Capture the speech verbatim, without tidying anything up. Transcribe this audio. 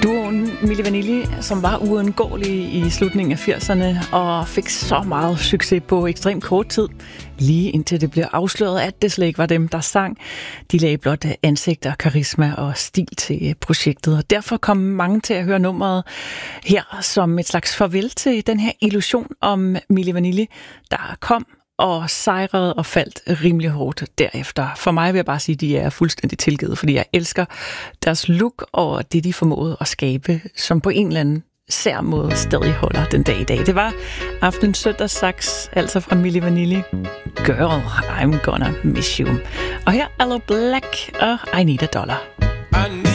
Duoen Milli Vanilli, som var uundgåelig i slutningen af firserne og fik så meget succes på ekstremt kort tid, lige indtil det blev afsløret, at det slet ikke var dem, der sang. De lagde blot ansigter, karisma og stil til projektet, og derfor kom mange til at høre nummeret her som et slags farvel til den her illusion om Milli Vanilli, der kom og sejrede og faldt rimelig hårdt derefter. For mig vil jeg bare sige, at de er fuldstændig tilgivet, fordi jeg elsker deres look og det, de formåede at skabe, som på en eller anden sær måde stadig holder den dag i dag. Det var Aftenens Søndagssaks, altså fra Milli Vanilli. Girl, I'm gonna miss you. Og her Aloe Blacc og I Need a Dollar.